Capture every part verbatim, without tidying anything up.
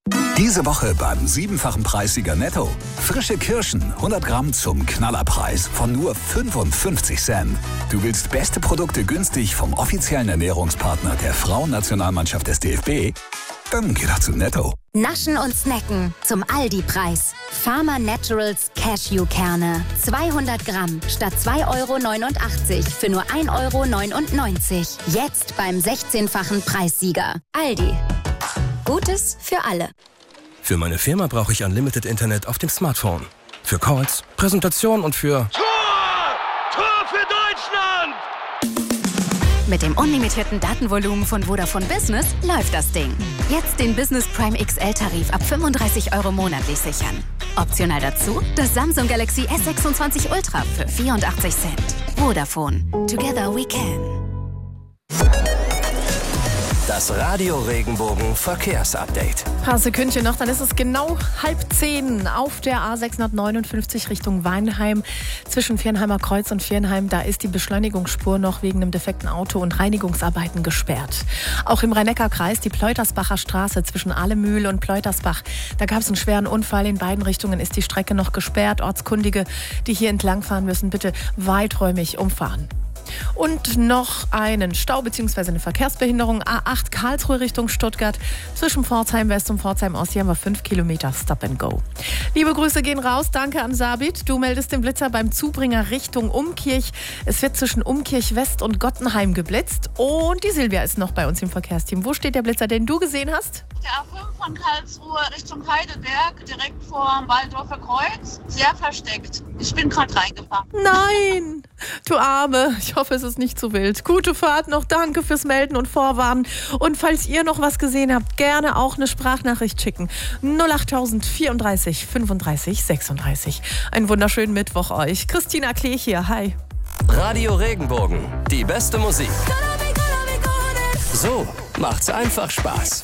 Diese Woche beim siebenfachen Preissieger Netto. Frische Kirschen, hundert Gramm zum Knallerpreis von nur fünfundfünfzig Cent. Du willst beste Produkte günstig vom offiziellen Ernährungspartner der Frauennationalmannschaft des D F B? Dann geh doch zu Netto. Naschen und Snacken zum Aldi-Preis. Farmer Naturals Cashewkerne. zweihundert Gramm statt zwei Euro neunundachtzig für nur ein Euro neunundneunzig. Jetzt beim sechzehnfachen Preissieger. Aldi. Gutes für alle. Für meine Firma brauche ich Unlimited Internet auf dem Smartphone. Für Calls, Präsentation und für... Tor! Tor für Deutschland! Mit dem unlimitierten Datenvolumen von Vodafone Business läuft das Ding. Jetzt den Business Prime X L-Tarif ab fünfunddreißig Euro monatlich sichern. Optional dazu das Samsung Galaxy S sechsundzwanzig Ultra für vierundachtzig Cent. Vodafone. Together we can. Das Radio Regenbogen Verkehrsupdate. Ein paar Sekündchen noch, dann ist es genau halb zehn auf der A sechshundertneunundfünfzig Richtung Weinheim. Zwischen Viernheimer Kreuz und Viernheim, da ist die Beschleunigungsspur noch wegen einem defekten Auto und Reinigungsarbeiten gesperrt. Auch im Rhein-Neckar-Kreis, die Pleutersbacher Straße zwischen Ahlemühl und Pleutersbach. Da gab es einen schweren Unfall. In beiden Richtungen ist die Strecke noch gesperrt. Ortskundige, die hier entlangfahren müssen, bitte weiträumig umfahren. Und noch einen Stau bzw. eine Verkehrsbehinderung. A acht Karlsruhe Richtung Stuttgart. Zwischen Pforzheim West und Pforzheim Ost. Hier haben wir fünf Kilometer Stop and Go. Liebe Grüße gehen raus. Danke an Sabit. Du meldest den Blitzer beim Zubringer Richtung Umkirch. Es wird zwischen Umkirch West und Gottenheim geblitzt. Und die Silvia ist noch bei uns im Verkehrsteam. Wo steht der Blitzer, den du gesehen hast? Der A fünf von Karlsruhe Richtung Heidelberg, direkt vor dem Waldorfer Kreuz. Sehr versteckt. Ich bin gerade reingefahren. Nein, du Arme. Ich hoffe, es ist nicht zu wild. Gute Fahrt noch. Danke fürs Melden und Vorwarnen. Und falls ihr noch was gesehen habt, gerne auch eine Sprachnachricht schicken. null acht vierunddreißig fünfunddreißig sechsunddreißig. Einen wunderschönen Mittwoch euch. Christina Klee hier. Hi. Radio Regenbogen. Die beste Musik. So macht's einfach Spaß.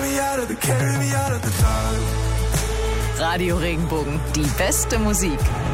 Radio Regenbogen, die beste Musik.